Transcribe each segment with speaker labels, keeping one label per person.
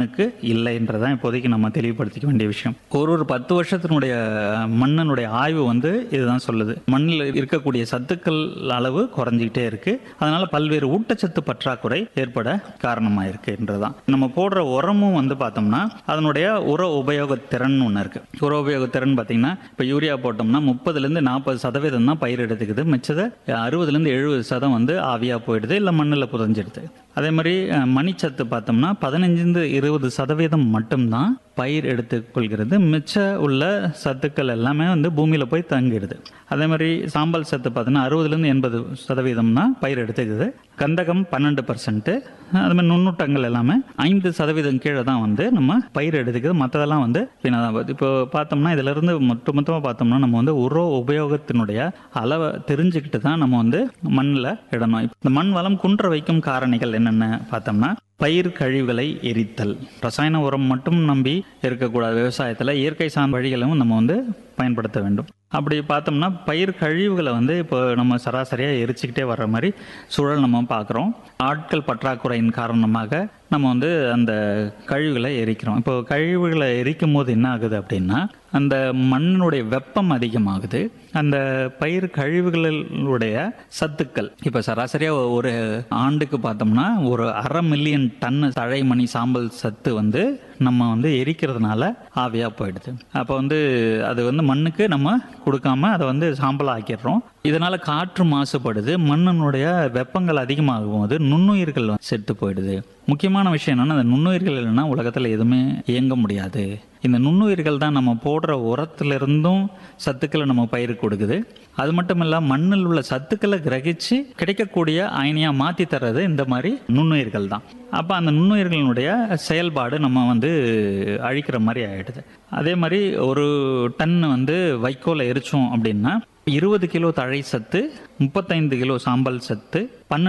Speaker 1: மண்ணுக்கு இல்லைன்றதான் இப்போதைக்கு நம்ம தெளிவுபடுத்திக்க வேண்டிய விஷயம். ஒரு 10 வருஷத்தினுடைய மண்ணினுடைய ஆய்வு இதுதான் சொல்லுது. மண்ணில் இருக்கக்கூடிய சத்துக்கள் அளவு குறைஞ்சிக்கிட்டே இருக்கு. அதனால பல்வேறு ஊட்டச்சத்து பற்றாக்குறை ஏற்பட காரணமாக இருக்குன்றதான். நம்ம போடுற உரமும் பார்த்தோம்னா அதனுடைய உர உபயோக திறன் ஒன்று இருக்கு. உர உபயோக திறன் பார்த்தீங்கன்னா இப்போ யூரியா போட்டோம்னா 30% 40% தான் பயிர் எடுத்துக்குது. மிச்சதை 60% 70% ஆவியா போயிடுது, இல்லை மண்ணில் புதஞ்சிடுது. அதே மாதிரி மணிச்சத்து பார்த்தோம்னா 15-20% மட்டும்தான் பயிர் எடுத்துக்கொள்கிறது. மிச்ச உள்ள சத்துக்கள் எல்லாமே பூமியில் போய் தங்கிடுது. அதே மாதிரி சாம்பல் சத்து பார்த்தோன்னா 60-80% தான் பயிர் எடுத்துக்குது. கந்தகம் 12%. அது மாதிரி நுண்ணூட்டங்கள் எல்லாமே 5% கீழே தான் நம்ம பயிர் எடுத்துக்குது. மற்றதெல்லாம் வீணாதான். இப்போ பார்த்தோம்னா இதுல இருந்து மொத்தமாக பார்த்தோம்னா நம்ம உர உபயோகத்தினுடைய அளவை தெரிஞ்சுக்கிட்டு தான் நம்ம மண்ணில் இடணும். இந்த மண் வளம் குன்ற வைக்கும் காரணிகள் என்னென்ன பார்த்தோம்னா பயிர் கழிவுகளை எரித்தல். ரசாயன உரம் மட்டும் நம்பி இருக்கக்கூடாது. விவசாயத்தில் இயற்கை சார்ந்த வழிகளும் நம்ம பயன்படுத்த வேண்டும். அப்படி பார்த்தோம்னா பயிர் கழிவுகளை இப்போ நம்ம சராசரியாக எரிச்சுக்கிட்டே வர்ற மாதிரி சூழல் நம்ம பார்க்குறோம். ஆட்கள் பற்றாக்குறையின் காரணமாக நம்ம அந்த கழிவுகளை எரிக்கிறோம். இப்போ கழிவுகளை எரிக்கும் போது என்ன ஆகுது அப்படின்னா அந்த மண்ணுடைய வெப்பம் அதிகமாகுது. அந்த பயிர் கழிவுகளுடைய சத்துக்கள் இப்போ சராசரியாக ஒரு ஆண்டுக்கு பார்த்தோம்னா ஒரு 1/2 மில்லியன் டன் தழைமணி சாம்பல் சத்து நம்ம எரிக்கிறதுனால ஆவியாக போயிடுது. அப்போ அது மண்ணுக்கு நம்ம கொடுக்காம அதை சாம்பல் ஆக்கிடுறோம். இதனால காற்று மாசுபடுது. மண்ணினுடைய வெப்பங்கள் அதிகமாகும் போது நுண்ணுயிர்கள் செத்து போயிடுது. முக்கியமான விஷயம் என்னன்னா அந்த நுண்ணுயிர்கள் இல்லைன்னா உலகத்தில் எதுவுமே இயங்க முடியாது. இந்த நுண்ணுயிர்கள் தான் நம்ம போடுற உரத்திலிருந்தும் சத்துக்களை நம்ம பயிருக்கு கொடுக்குது. அது மட்டும் இல்லாமல் மண்ணில் உள்ள சத்துக்களை கிரகிச்சு கிடைக்கக்கூடிய அயனியாக மாற்றி தர்றது இந்த மாதிரி நுண்ணுயிர்கள் தான். அப்போ அந்த நுண்ணுயிர்களினுடைய செயல்பாடு நம்ம அழிக்கிற மாதிரி ஆகிடுது. அதே மாதிரி ஒரு டன் வைக்கோலை எரிச்சோம் அப்படின்னா 20 கிலோ தழை சத்து, 35 கிலோ சாம்பல் சத்து,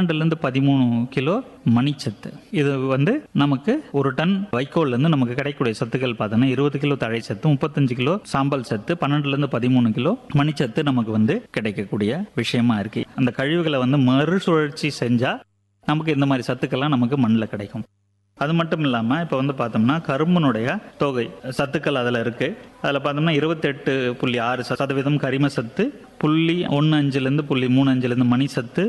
Speaker 1: 12-13 கிலோ மணிச்சத்து. இது நமக்கு ஒரு டன் வைக்கோல்லேருந்து நமக்கு கிடைக்கக்கூடிய சத்துக்கள் பார்த்தோன்னா 20 கிலோ தழை சத்து, 35 கிலோ சாம்பல் சத்து, 12-13 கிலோ மணிச்சத்து நமக்கு கிடைக்கக்கூடிய விஷயமா இருக்கு. அந்த கழிவுகளை மறுசுழற்சி செஞ்சா நமக்கு இந்த மாதிரி சத்துக்கள்லாம் நமக்கு மண்ணில் கிடைக்கும். அது மட்டும் இல்லாமல் இப்போ பார்த்தோம்னா கரும்புனுடைய தொகை சத்துக்கள் அதில் இருக்குது. அதில் பார்த்தோம்னா 28.6% கரிம சத்து, 0.15 0.35 மணி சத்து,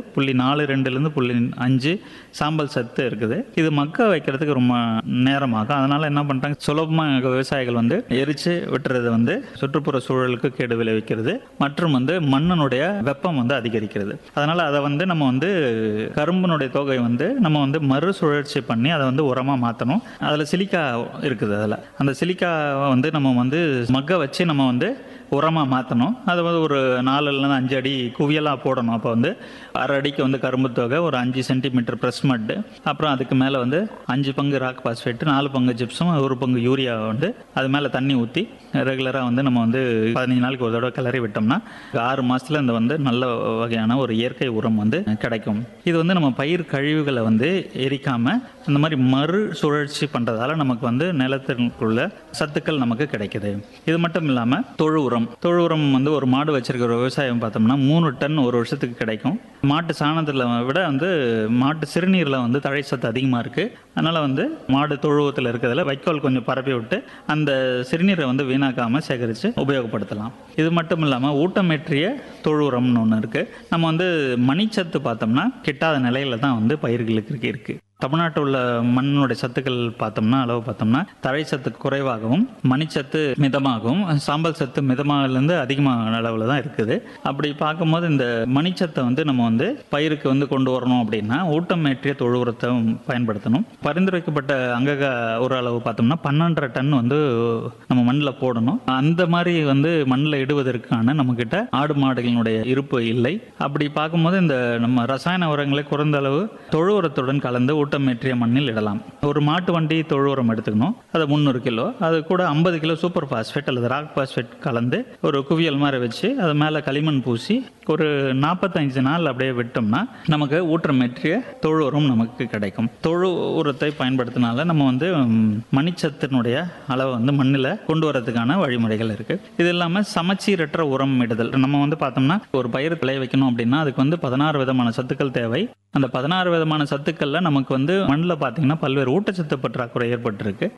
Speaker 1: 0.42 0.5 சாம்பல் சத்து இருக்குது. இது மக்க வைக்கிறதுக்கு ரொம்ப நேரமாகும். அதனால் என்ன பண்ணுறாங்க, சுலபமாக விவசாயிகள் எரிச்சு விட்டுறது சுற்றுப்புற சூழலுக்கு கேடு விளைவிக்கிறது மற்றும் மண்ணினுடைய வெப்பம் அதிகரிக்கிறது. அதனால் அதை நம்ம கரும்பினுடைய தொகை நம்ம மறுசுழற்சி பண்ணி அதை உரமாக மாற்றணும். அதில் சிலிக்கா இருக்குது. அதில் அந்த சிலிக்காவை நம்ம மக்க வச்சு நம்ம உரமாக மாற்றணும். அதை ஒரு 4-5 அடி குவியலாக போடணும். அப்போ 1/2 அடிக்கு கரும்பு தொகை, ஒரு 5 சென்டிமீட்டர் ப்ரெஸ் மட்டு, அப்புறம் அதுக்கு மேலே 5 பங்கு ராக் பாஸ்பேட், 4 பங்கு ஜிப்சம், 1 பங்கு யூரியா அது மேலே தண்ணி ஊற்றி ரெகுலராக நம்ம 15 நாளைக்கு ஒரு தடவை கிளறி விட்டோம்னா 6 மாதத்தில் இந்த நல்ல வகையான ஒரு இயற்கை உரம் கிடைக்கும். இது நம்ம பயிர் கழிவுகளை எரிக்காமல் இந்த மாதிரி மறு சுழற்சி பண்ணுறதால நமக்கு நிலத்திற்குள்ள சத்துக்கள் நமக்கு கிடைக்குது. இது மட்டும் இல்லாமல் தொழு உரம் ஒரு மாடு வச்சிருக்கிற விவசாயம் பார்த்தோம்னா 3 டன் ஒரு வருஷத்துக்கு கிடைக்கும். மாட்டு சாணத்தில் விட மாட்டு சிறுநீரில் தழை சத்து அதிகமாக இருக்குது. அதனால் மாடு தொழுவத்தில் இருக்கிறதுல வைக்கோல் கொஞ்சம் பரப்பி விட்டு அந்த சிறுநீரை வீணாக்காமல் சேகரித்து உபயோகப்படுத்தலாம். இது மட்டும் இல்லாமல் ஊட்டமேற்றிய தொழு உரம்னு ஒன்று இருக்குது. நம்ம மணிச்சத்து பார்த்தோம்னா கிட்டாத நிலையில தான் பயிர்களுக்கு இருக்குது. தமிழ்நாட்டில் உள்ள மண்ணுடைய சத்துக்கள் பார்த்தோம்னா அளவு பார்த்தோம்னா தழை சத்து குறைவாகவும் மணிச்சத்து மிதமாகவும் சாம்பல் சத்து மிதமாகலேருந்து அதிகமான அளவில் தான் இருக்குது. அப்படி பார்க்கும்போது இந்த மணிச்சத்தை நம்ம பயிருக்கு கொண்டு வரணும் அப்படின்னா ஊட்டமேற்றிய தொழு உரத்தை பயன்படுத்தணும். பரிந்துரைக்கப்பட்ட அங்கக ஒரு அளவு பார்த்தோம்னா 12.5 டன் நம்ம மண்ணில் போடணும். அந்த மாதிரி மண்ணில் இடுவதற்கான நம்மக்கிட்ட ஆடு மாடுகளினுடைய இருப்பு இல்லை. அப்படி பார்க்கும்போது இந்த நம்ம ரசாயன உரங்களை குறைந்த அளவு தொழு உரத்துடன் கலந்து ஊட்டமேற்றிய மண்ணில் இடலாம். ஒரு மாட்டு வண்டி தொழு உரம் எடுத்துக்கணும். அது 300 கிலோ, அது கூட 50 கிலோ சூப்பர் பாஸ்பேட் அல்லது ராக் பாஸ்பேட் கலந்து ஒரு குவியல் மாதிரி வச்சு அது மேலே களிமண் பூசி ஒரு 45 நாள் அப்படியே விட்டோம்னா நமக்கு ஊட்டமேற்றிய தொழு உரம் நமக்கு கிடைக்கும். தொழு உரத்தை பயன்படுத்தினால நம்ம மணிச்சத்தினுடைய அளவை மண்ணில் கொண்டு வரதுக்கான வழிமுறைகள் இருக்கு. இது இல்லாமல் சமச்சீரற்ற உரம் இடுதல். நம்ம பார்த்தோம்னா ஒரு பயிர் விளைய வைக்கணும் அப்படின்னா அதுக்கு 16 விதமான சத்துக்கள் தேவை. அந்த 16 விதமான சத்துக்கள்ல நமக்கு மண்ணில் பார்த்தீங்கன்னா பல்வேறு ஊட்டச்சத்து பற்றாக்குறை ஏற்பட்டிருக்கு.